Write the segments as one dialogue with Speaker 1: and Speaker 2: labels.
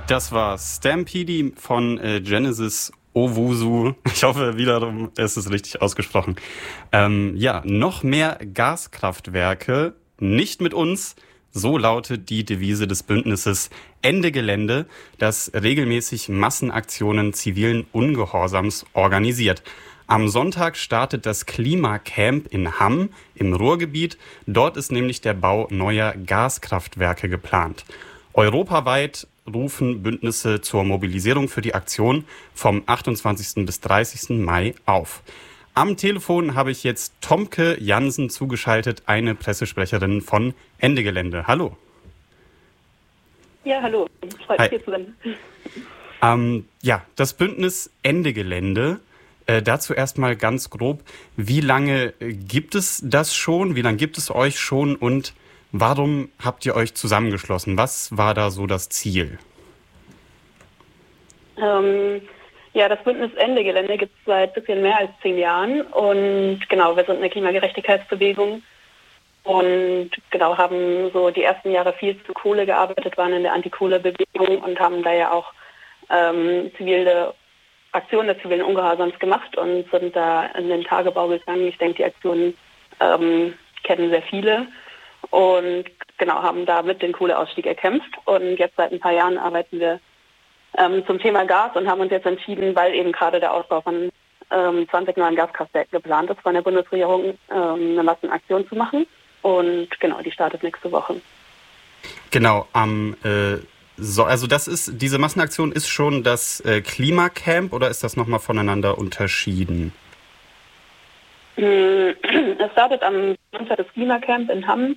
Speaker 1: Das war Stampede von Genesis Owusu. Ich hoffe wiederum, es ist richtig ausgesprochen. Noch mehr Gaskraftwerke, nicht mit uns. So lautet die Devise des Bündnisses Ende Gelände, das regelmäßig Massenaktionen zivilen Ungehorsams organisiert. Am Sonntag startet das Klimacamp in Hamm im Ruhrgebiet. Dort ist nämlich der Bau neuer Gaskraftwerke geplant. Europaweit rufen Bündnisse zur Mobilisierung für die Aktion vom 28. bis 30. Mai auf. Am Telefon habe ich jetzt Tomke Jansen zugeschaltet, eine Pressesprecherin von Ende Gelände. Hallo.
Speaker 2: Ja, hallo. Freut mich, hier zu sein.
Speaker 1: Das Bündnis Ende Gelände. Dazu erstmal ganz grob, wie lange gibt es das schon? Wie lange gibt es euch schon und warum habt ihr euch zusammengeschlossen? Was war da so das Ziel?
Speaker 2: Das Bündnis Ende Gelände gibt es seit ein bisschen mehr als 10 Jahren und genau, wir sind eine Klimagerechtigkeitsbewegung und genau, haben so die ersten Jahre viel zu Kohle gearbeitet, waren in der Antikohle-Bewegung und haben da ja auch zivile Aktionen des zivilen Ungehorsams gemacht und sind da in den Tagebau gegangen. Ich denke, die Aktionen kennen sehr viele und genau, haben da mit den Kohleausstieg erkämpft. Und jetzt seit ein paar Jahren arbeiten wir zum Thema Gas und haben uns jetzt entschieden, weil eben gerade der Ausbau von 20 neuen Gaskraftwerken geplant ist, von der Bundesregierung eine Massenaktion zu machen. Und genau, die startet nächste Woche.
Speaker 1: Genau, diese Massenaktion ist schon das Klimacamp oder ist das nochmal voneinander unterschieden?
Speaker 2: Es startet am Sonntag das Klimacamp in Hamm.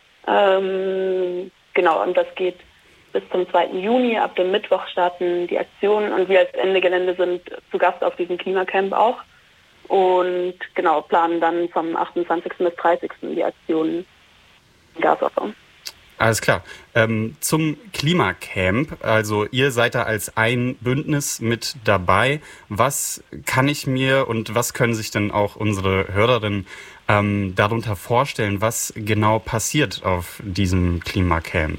Speaker 2: Und das geht bis zum 2. Juni. Ab dem Mittwoch starten die Aktionen und wir als Ende Gelände sind zu Gast auf diesem Klimacamp auch. Und genau, planen dann vom 28. bis 30. die Aktionen im Gasausbau.
Speaker 1: Alles klar. Zum Klimacamp, also ihr seid da als ein Bündnis mit dabei. Was kann ich mir und was können sich denn auch unsere Hörerinnen darunter vorstellen, was genau passiert auf diesem Klimacamp?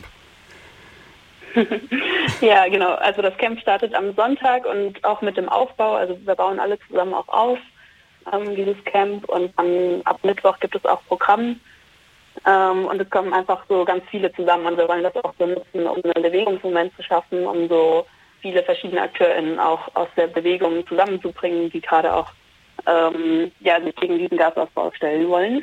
Speaker 2: Ja, genau. Also das Camp startet am Sonntag und auch mit dem Aufbau. Also wir bauen alle zusammen auch auf, dieses Camp. Und dann ab Mittwoch gibt es auch Programm. Und es kommen einfach so ganz viele zusammen und wir wollen das auch so nutzen, um einen Bewegungsmoment zu schaffen, um so viele verschiedene AkteurInnen auch aus der Bewegung zusammenzubringen, die gerade auch sich gegen diesen Gasausbau stellen wollen.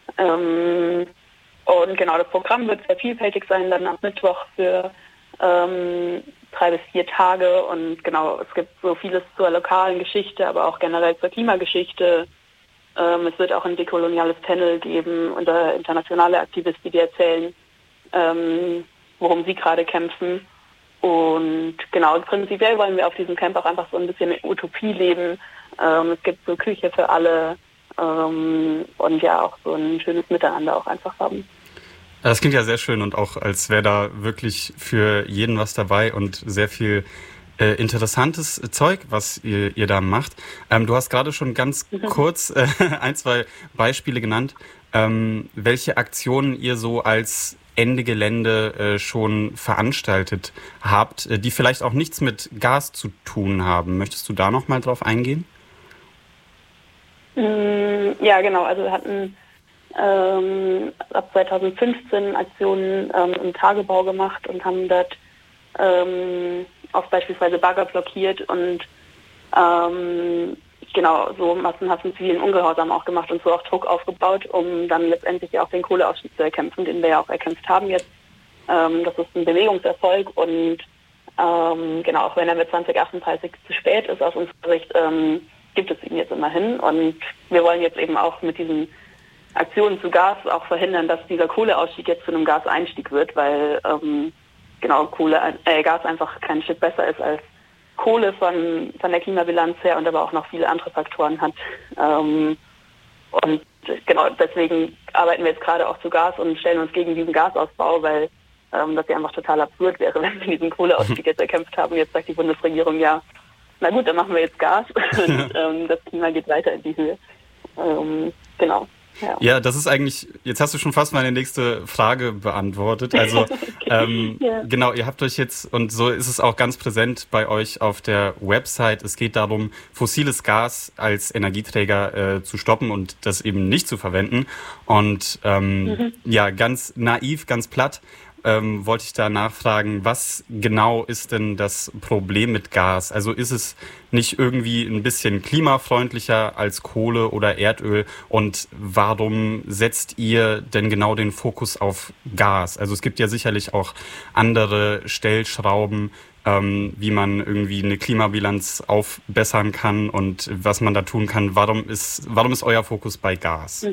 Speaker 2: Und genau, das Programm wird sehr vielfältig sein, dann am Mittwoch für 3 bis 4 Tage und genau, es gibt so vieles zur lokalen Geschichte, aber auch generell zur Klimageschichte. Es wird auch ein dekoloniales Panel geben und internationale Aktivisten, die erzählen, worum sie gerade kämpfen. Und genau, prinzipiell wollen wir auf diesem Camp auch einfach so ein bisschen eine Utopie leben. Es gibt so Küche für alle und ja auch so ein schönes Miteinander auch einfach haben.
Speaker 1: Das klingt ja sehr schön und auch, als wäre da wirklich für jeden was dabei und sehr viel interessantes Zeug, was ihr da macht. Du hast gerade schon ganz kurz 1, 2 Beispiele genannt, welche Aktionen ihr so als Ende Gelände schon veranstaltet habt, die vielleicht auch nichts mit Gas zu tun haben. Möchtest du da noch mal drauf eingehen?
Speaker 2: Ja, genau. Also wir hatten ab 2015 Aktionen im Tagebau gemacht und haben dort auch beispielsweise Bagger blockiert und so massenhaften zivilen Ungehorsam auch gemacht und so auch Druck aufgebaut, um dann letztendlich auch den Kohleausstieg zu erkämpfen, den wir ja auch erkämpft haben jetzt. Das ist ein Bewegungserfolg und auch wenn er mit 2038 zu spät ist aus unserer Sicht, gibt es ihn jetzt immerhin und wir wollen jetzt eben auch mit diesen Aktionen zu Gas auch verhindern, dass dieser Kohleausstieg jetzt zu einem Gaseinstieg wird, weil Gas einfach kein Stück besser ist als Kohle von der Klimabilanz her und aber auch noch viele andere Faktoren hat. Und genau deswegen arbeiten wir jetzt gerade auch zu Gas und stellen uns gegen diesen Gasausbau, weil das ja einfach total absurd wäre, wenn wir diesen Kohleausstieg jetzt erkämpft haben. Jetzt sagt die Bundesregierung, ja, na gut, dann machen wir jetzt Gas und das Klima geht weiter in die Höhe. Genau.
Speaker 1: Ja, das ist eigentlich, jetzt hast du schon fast meine nächste Frage beantwortet. Also genau, ihr habt euch jetzt, und so ist es auch ganz präsent bei euch auf der Website, es geht darum, fossiles Gas als Energieträger zu stoppen und das eben nicht zu verwenden. Und ja, ganz naiv, ganz platt. Wollte ich da nachfragen, was genau ist denn das Problem mit Gas? Also ist es nicht irgendwie ein bisschen klimafreundlicher als Kohle oder Erdöl? Und warum setzt ihr denn genau den Fokus auf Gas? Also es gibt ja sicherlich auch andere Stellschrauben, wie man irgendwie eine Klimabilanz aufbessern kann und was man da tun kann. Warum ist euer Fokus bei Gas?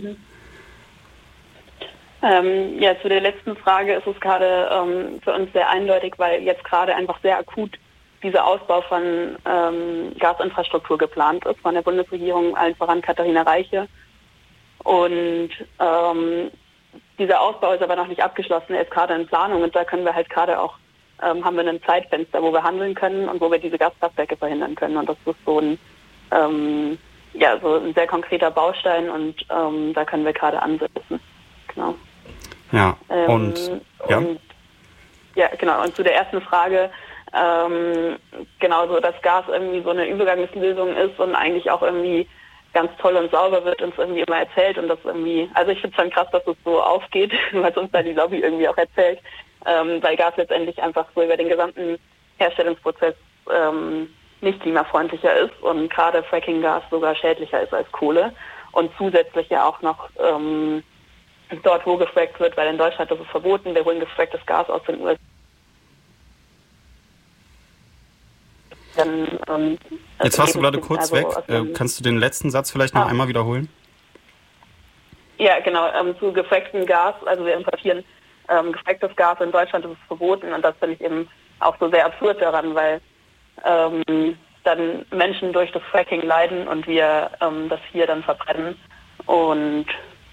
Speaker 2: Ja, zu der letzten Frage ist es gerade für uns sehr eindeutig, weil jetzt gerade einfach sehr akut dieser Ausbau von Gasinfrastruktur geplant ist von der Bundesregierung, allen voran Katharina Reiche. Und dieser Ausbau ist aber noch nicht abgeschlossen, er ist gerade in Planung und da können wir halt gerade auch, haben wir ein Zeitfenster, wo wir handeln können und wo wir diese Gaskraftwerke verhindern können. Und das ist so ein so ein sehr konkreter Baustein und da können wir gerade ansetzen. Genau.
Speaker 1: Ja, und
Speaker 2: zu der ersten Frage, so, dass Gas irgendwie so eine Übergangslösung ist und eigentlich auch irgendwie ganz toll und sauber wird, uns irgendwie immer erzählt und das irgendwie, also ich finde es schon krass, dass es so aufgeht, was uns da die Lobby irgendwie auch erzählt, weil Gas letztendlich einfach so über den gesamten Herstellungsprozess nicht klimafreundlicher ist und gerade Fracking-Gas sogar schädlicher ist als Kohle und zusätzlich ja auch noch dort, wo gefrackt wird, weil in Deutschland ist es verboten, wir holen gefracktes Gas aus den USA.
Speaker 1: Jetzt warst du gerade kurz weg. Kannst du den letzten Satz vielleicht noch einmal wiederholen?
Speaker 2: Ja, genau. Zu gefracktem Gas, also wir importieren gefracktes Gas, in Deutschland ist es verboten und das finde ich eben auch so sehr absurd daran, weil dann Menschen durch das Fracking leiden und wir das hier dann verbrennen und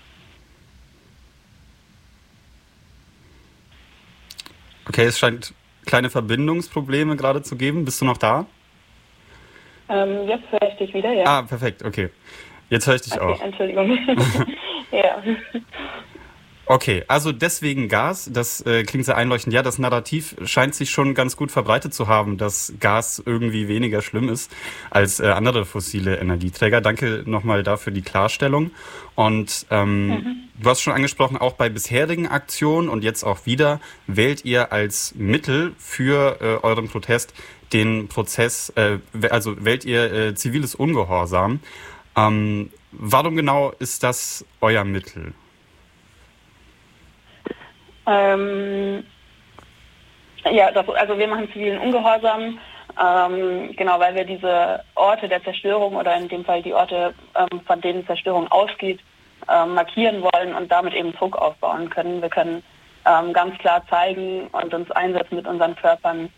Speaker 1: okay, es scheint kleine Verbindungsprobleme gerade zu geben. Bist du noch da?
Speaker 2: Jetzt höre ich dich wieder, ja.
Speaker 1: Ah, perfekt, okay. Jetzt höre ich dich auch.
Speaker 2: Entschuldigung. Ja.
Speaker 1: Okay, also deswegen Gas, das klingt sehr einleuchtend. Ja, das Narrativ scheint sich schon ganz gut verbreitet zu haben, dass Gas irgendwie weniger schlimm ist als andere fossile Energieträger. Danke nochmal dafür die Klarstellung. Und du hast schon angesprochen, auch bei bisherigen Aktionen und jetzt auch wieder, wählt ihr als Mittel für euren Protest den Prozess, also wählt ihr ziviles Ungehorsam. Warum genau ist das euer Mittel?
Speaker 2: Also wir machen zivilen Ungehorsam, weil wir diese Orte der Zerstörung oder in dem Fall die Orte, von denen Zerstörung ausgeht, markieren wollen und damit eben Druck aufbauen können. Wir können ganz klar zeigen und uns einsetzen mit unseren Körpern,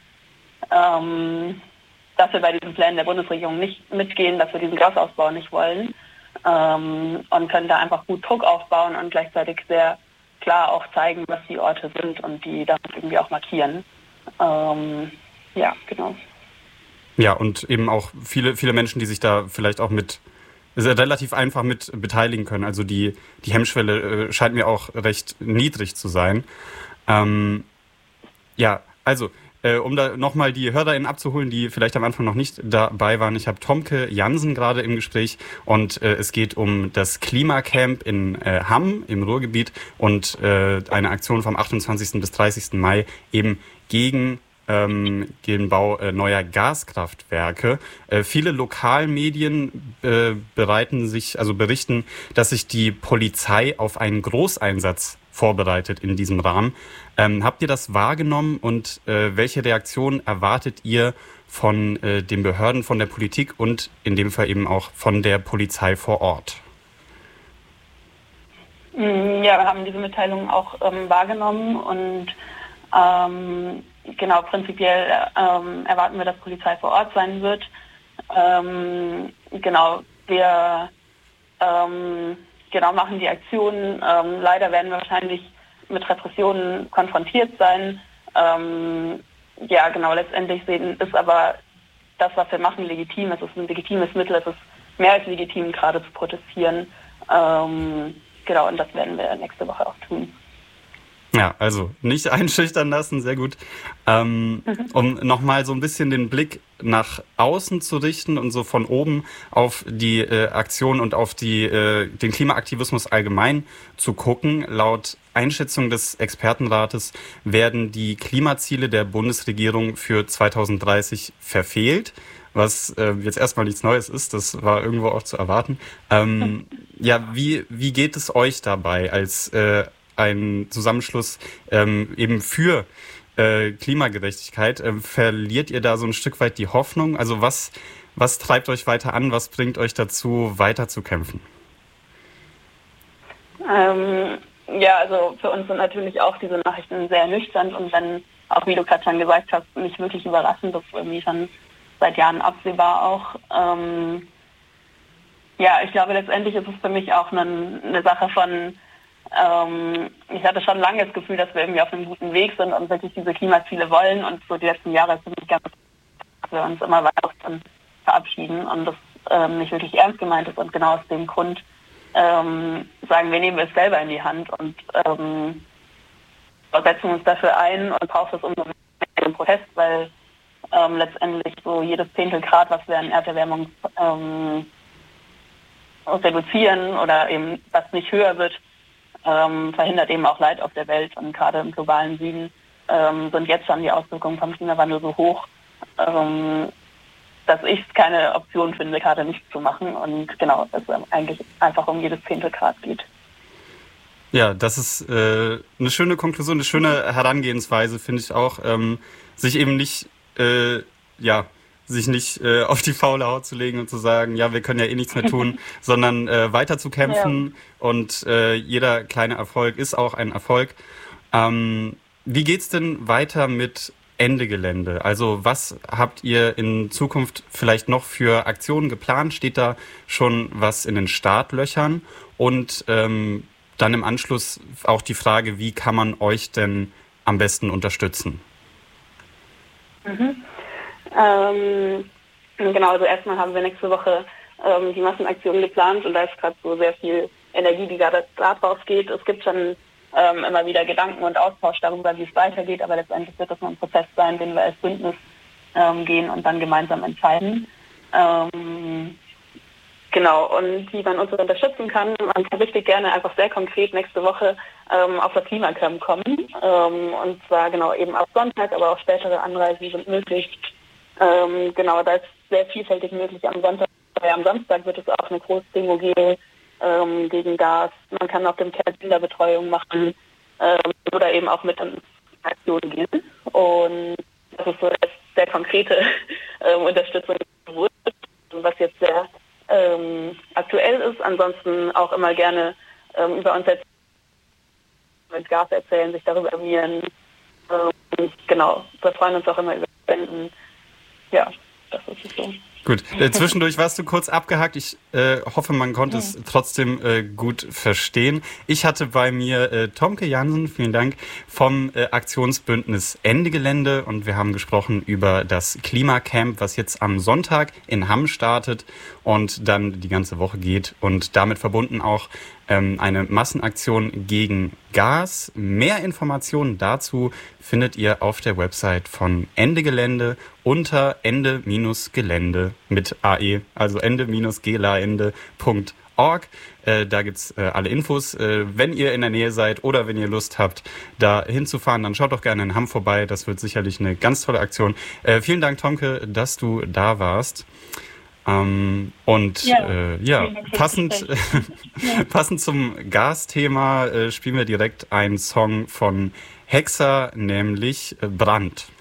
Speaker 2: dass wir bei diesen Plänen der Bundesregierung nicht mitgehen, dass wir diesen Gasausbau nicht wollen und können da einfach gut Druck aufbauen und gleichzeitig sehr klar auch zeigen, was die Orte sind und die damit irgendwie auch markieren. Genau.
Speaker 1: Ja, und eben auch viele Menschen, die sich da vielleicht auch relativ einfach mit beteiligen können. Also die Hemmschwelle scheint mir auch recht niedrig zu sein. Um da nochmal die HörerInnen abzuholen, die vielleicht am Anfang noch nicht dabei waren. Ich habe Tomke Jansen gerade im Gespräch und es geht um das Klimacamp in Hamm im Ruhrgebiet und eine Aktion vom 28. bis 30. Mai eben gegen den Bau neuer Gaskraftwerke. Viele Lokalmedien berichten, dass sich die Polizei auf einen Großeinsatz vorbereitet in diesem Rahmen. Habt ihr das wahrgenommen und welche Reaktion erwartet ihr von den Behörden, von der Politik und in dem Fall eben auch von der Polizei vor Ort?
Speaker 2: Ja, wir haben diese Mitteilung auch wahrgenommen und prinzipiell erwarten wir, dass Polizei vor Ort sein wird. Wir machen die Aktionen. Leider werden wir wahrscheinlich mit Repressionen konfrontiert sein. Letztendlich ist aber das, was wir machen, legitim. Es ist ein legitimes Mittel. Es ist mehr als legitim, gerade zu protestieren. Genau, und das werden wir nächste Woche auch tun.
Speaker 1: Ja, also nicht einschüchtern lassen, sehr gut. Um nochmal so ein bisschen den Blick nach außen zu richten und so von oben auf die Aktion und auf den Klimaaktivismus allgemein zu gucken. Laut Einschätzung des Expertenrates werden die Klimaziele der Bundesregierung für 2030 verfehlt, was jetzt erstmal nichts Neues ist, das war irgendwo auch zu erwarten. Ja, wie geht es euch dabei als ein Zusammenschluss eben für Klimagerechtigkeit? Verliert ihr da so ein Stück weit die Hoffnung? Also was treibt euch weiter an? Was bringt euch dazu, weiter zu kämpfen?
Speaker 2: Ja, also für uns sind natürlich auch diese Nachrichten sehr ernüchternd und dann, auch wie du gerade schon gesagt hast, nicht wirklich überraschend, das ist irgendwie schon seit Jahren absehbar auch. Ja, ich glaube, letztendlich ist es für mich auch eine Sache von, ich hatte schon lange das Gefühl, dass wir irgendwie auf einem guten Weg sind und wirklich diese Klimaziele wollen, und so die letzten Jahre ist für mich ganz, dass wir uns immer weiter verabschieden und das nicht wirklich ernst gemeint ist, und genau aus dem Grund sagen wir, nehmen es selber in die Hand und setzen uns dafür ein und braucht es umso mehr im Protest, weil letztendlich so jedes Zehntel Grad, was wir an Erderwärmung reduzieren oder eben was nicht höher wird, verhindert eben auch Leid auf der Welt, und gerade im globalen Süden sind jetzt schon die Auswirkungen vom Klimawandel so hoch, dass ich es keine Option finde, gerade nichts zu machen, und genau, dass es eigentlich einfach um jedes Zehntel Grad geht.
Speaker 1: Ja, das ist eine schöne Konklusion, eine schöne Herangehensweise, finde ich auch, sich eben nicht auf die faule Haut zu legen und zu sagen, ja, wir können ja eh nichts mehr tun, sondern weiter zu kämpfen, und jeder kleine Erfolg ist auch ein Erfolg. Wie geht's denn weiter mit Ende Gelände? Also was habt ihr in Zukunft vielleicht noch für Aktionen geplant? Steht da schon was in den Startlöchern? Und dann im Anschluss auch die Frage, wie kann man euch denn am besten unterstützen?
Speaker 2: Genau, also erstmal haben wir nächste Woche die Massenaktion geplant, und da ist gerade so sehr viel Energie, die gerade da drauf geht. Es gibt schon immer wieder Gedanken und Austausch darüber, wie es weitergeht, aber letztendlich wird das nur ein Prozess sein, den wir als Bündnis gehen und dann gemeinsam entscheiden. Genau, und wie man uns unterstützen kann, man kann richtig gerne einfach sehr konkret nächste Woche auf das Klimacamp kommen, und zwar genau eben ab Sonntag, aber auch spätere Anreisen sind möglich. Genau, da ist sehr vielfältig möglich am Sonntag. Am Samstag wird es auch eine große Demo geben gegen Gas. Man kann auf dem Camp Kinderbetreuung machen oder eben auch mit in Aktionen gehen. Und das ist so eine sehr konkrete Unterstützung, was jetzt sehr aktuell ist. Ansonsten auch immer gerne über uns selbst mit Gas erzählen, sich darüber informieren. Genau, wir freuen uns auch immer über Spenden. Ja, das ist es so.
Speaker 1: Gut, zwischendurch warst du kurz abgehakt. Ich hoffe, man konnte es trotzdem gut verstehen. Ich hatte bei mir Tomke Jansen, vielen Dank, vom Aktionsbündnis Ende Gelände, und wir haben gesprochen über das Klimacamp, was jetzt am Sonntag in Hamm startet und dann die ganze Woche geht, und damit verbunden auch eine Massenaktion gegen Gas. Mehr Informationen dazu findet ihr auf der Website von Ende Gelände unter ende-gelände mit AE, also ende-gelände.org. Da gibt's alle Infos. Wenn ihr in der Nähe seid oder wenn ihr Lust habt, da hinzufahren, dann schaut doch gerne in Hamm vorbei. Das wird sicherlich eine ganz tolle Aktion. Vielen Dank, Tomke, dass du da warst. Passend zum Gasthema spielen wir direkt einen Song von Hexa, nämlich Brand.